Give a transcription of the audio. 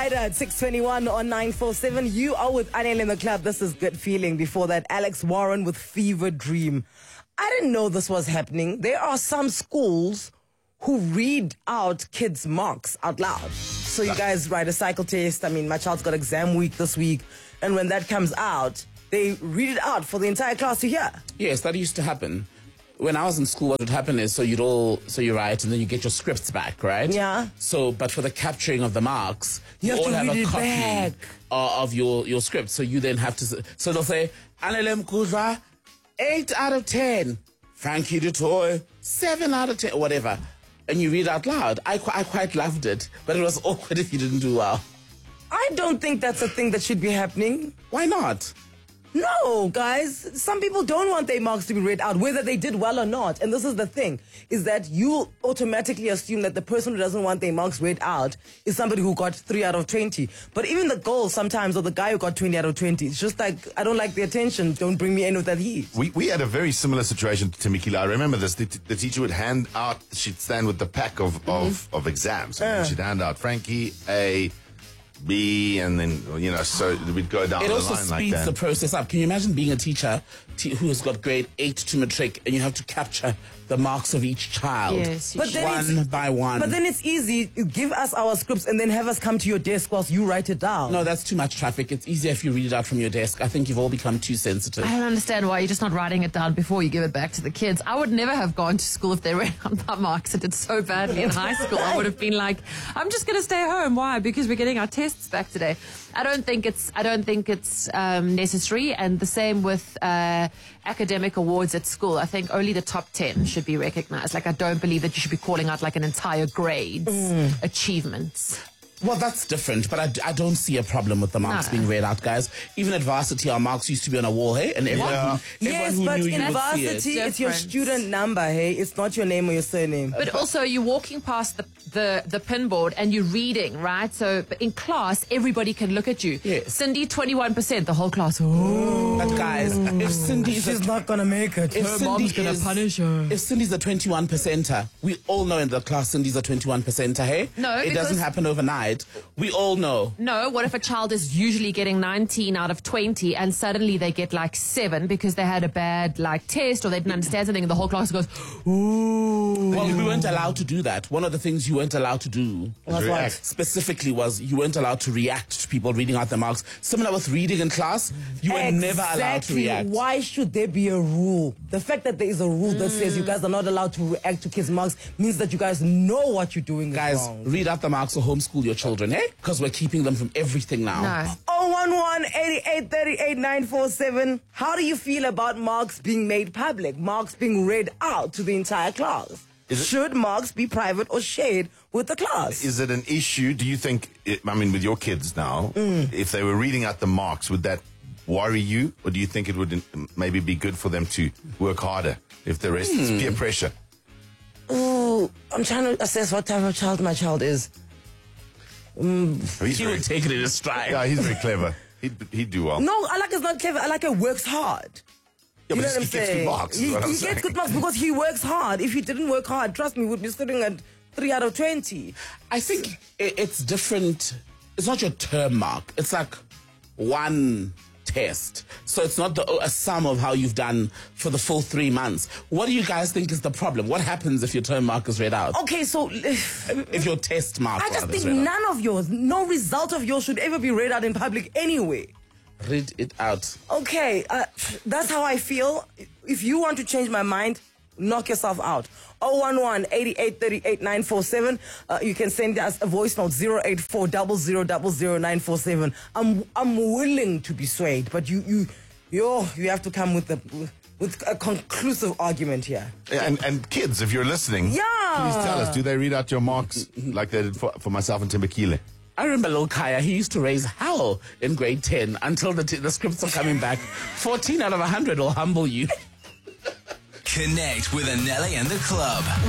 At 6:21 on 947, you are with Anel in the club. This is Good Feeling. Before that, Alex Warren with Fever Dream. I didn't know this was happening. There are some schools who read out kids' marks out loud. So you guys write a cycle test. I mean, my child's got exam week this week. And when that comes out, they read it out for the entire class to hear. Yes, that used to happen. When I was in school, what would happen is, you write and then you get your scripts back, right? Yeah. But for the capturing of the marks, You have all to have read a it copy back. of your script. So you then have to, so they'll say, Anelem Kuzwa, 8 out of 10. Frankie DeToy, 7 out of 10, whatever. And you read out loud. I quite loved it, but it was awkward if you didn't do well. I don't think that's a thing that should be happening. Why not? No, guys. Some people don't want their marks to be read out, whether they did well or not. And this is the thing, is that you automatically assume that the person who doesn't want their marks read out is somebody who got 3 out of 20. But even the girl sometimes, or the guy who got 20 out of 20, it's just like, I don't like the attention. Don't bring me in with that heat. We had a very similar situation to Timikila. I remember this. The teacher would hand out, she'd stand with the pack of exams. And then she'd hand out Frankie, A, B, and then, so we'd go down the line like that. It also speeds the process up. Can you imagine being a teacher who has got grade 8 to matric and you have to capture the marks of each child one by one? But then it's easy. You give us our scripts and then have us come to your desk whilst you write it down. No, that's too much traffic. It's easier if you read it out from your desk. I think you've all become too sensitive. I don't understand why you're just not writing it down before you give it back to the kids. I would never have gone to school if they ran out my marks. I did so badly in high school. I would have been like, I'm just going to stay home. Why? Because we're getting our tests back today. I don't think it's necessary. And the same with academic awards at school. I think only the top 10 should be recognized. Like, I don't believe that you should be calling out like an entire grade's achievements. Well, that's different, but I don't see a problem with the marks being read out, guys. Even at varsity, our marks used to be on a wall, hey? And everyone who but knew in you would varsity, see it. it's your student number, hey? It's not your name or your surname. But also, you're walking past the pin board and you're reading, right? So in class, everybody can look at you. Yes. Cindy, 21%. The whole class, oh. But guys, if Cindy's She's not going to make it. If Her mom's going to punish her. If Cindy's a 21%er, we all know in the class Cindy's a 21%er, hey? No, it doesn't happen overnight. We all know. No, what if a child is usually getting 19 out of 20 and suddenly they get like 7 because they had a bad test or they didn't understand something and the whole class goes, ooh. Well, we weren't allowed to do that. One of the things you weren't allowed to do specifically was you weren't allowed to react to people reading out their marks. Similar with reading in class, you were never allowed to react. Why should there be a rule? The fact that there is a rule that says you guys are not allowed to react to kids' marks means that you guys know what you're doing is wrong. Read out the marks or homeschool your children, eh? Because we're keeping them from everything now. No. 011-8838-947. How do you feel about marks being made public? Marks being read out to the entire class? Should marks be private or shared with the class? Is it an issue? Do you think, with your kids now, if they were reading out the marks, would that worry you? Or do you think it would maybe be good for them to work harder if the rest is peer pressure? Ooh, I'm trying to assess what type of child my child is. He would take it in a stride. Yeah, he's very clever. He'd do well. No, Alaka is not clever. Alaka works hard. Yeah, You know but what I'm he gets saying? good marks. He gets good marks because he works hard. If he didn't work hard, trust me, we'd be sitting at 3 out of 20. I think it's different. It's not your term mark. It's like one test. So it's not a sum of how you've done for the full 3 months. What do you guys think is the problem? What happens if your term mark is read out? Okay, so if your test mark I just is think read none of yours, no result of yours should ever be read out in public anyway. Read it out. Okay, that's how I feel. If you want to change my mind, knock yourself out. 011-8838-947. You can send us a voice note 084-0000-947. I'm willing to be swayed, but you have to come with a conclusive argument here. And kids, if you're listening, please tell us, do they read out your marks like they did for myself and Timbakile? I remember Lil Kaya, he used to raise hell in grade 10 until the scripts are coming back. 14 out of 100 will humble you. Connect with Anele and the club.